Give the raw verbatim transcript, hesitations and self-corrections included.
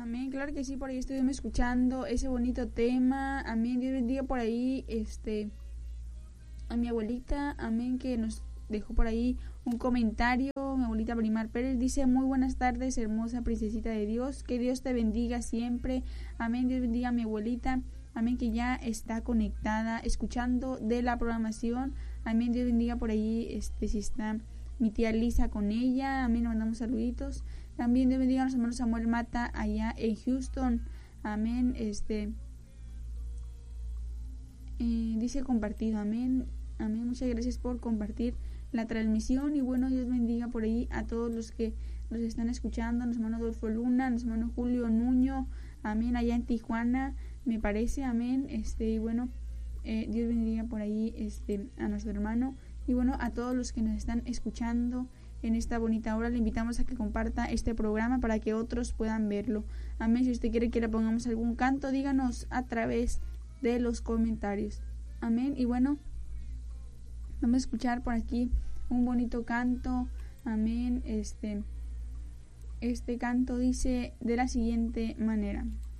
Amén, claro que sí, por ahí estuvimos escuchando ese bonito tema. Amén, Dios bendiga por ahí este a mi abuelita, amén, que nos dejó por ahí un comentario. Mi abuelita Primar Pérez dice: muy buenas tardes, hermosa princesita de Dios, que Dios te bendiga siempre. Amén, Dios bendiga a mi abuelita, amén, que ya está conectada escuchando de la programación. Amén, Dios bendiga por ahí este si está mi tía Lisa con ella. Amén, nos mandamos saluditos. También Dios bendiga a los hermanos Samuel Mata allá en Houston. Amén, este eh, dice compartido. Amén, amén, muchas gracias por compartir la transmisión. Y bueno, Dios bendiga por ahí a todos los que nos están escuchando, a nuestro hermano Adolfo Luna, a nuestro hermano Julio Nuño, amén, allá en Tijuana, me parece, amén, este, y bueno, eh, Dios bendiga por ahí este, a nuestro hermano, y bueno, a todos los que nos están escuchando en esta bonita hora. Le invitamos a que comparta este programa para que otros puedan verlo. Amén. Si usted quiere que le pongamos algún canto, díganos a través de los comentarios. Amén. Y bueno, vamos a escuchar por aquí un bonito canto. Amén. Este, este canto dice de la siguiente manera: